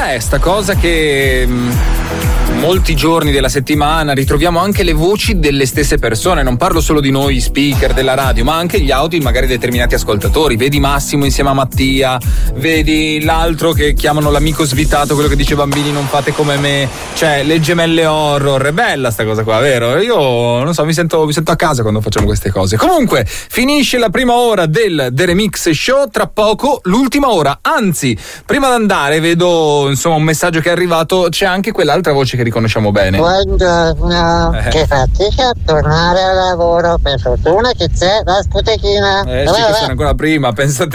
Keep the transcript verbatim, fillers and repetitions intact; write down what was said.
è sta cosa che mh, molti giorni della settimana ritroviamo anche le voci delle stesse persone. Non parlo solo di noi speaker della radio, ma anche gli audio di magari determinati ascoltatori. Vedi Massimo insieme a Mattia, vedi l'altro che chiamano l'amico svitato, quello che dice bambini non fate come me, cioè le gemelle horror. È bella sta cosa qua, vero? Io non so, mi sento, mi sento a casa quando facciamo queste cose. Comunque finisce la prima ora del The Remix Show, tra poco l'ultima ora. Anzi, prima di andare vedo insomma un messaggio che è arrivato, c'è anche quell'altra voce che riconosciamo bene. Buongiorno, eh. che fatica a tornare al lavoro, per fortuna che c'è la scotechina. Eh sì, questa è ancora prima, pensate.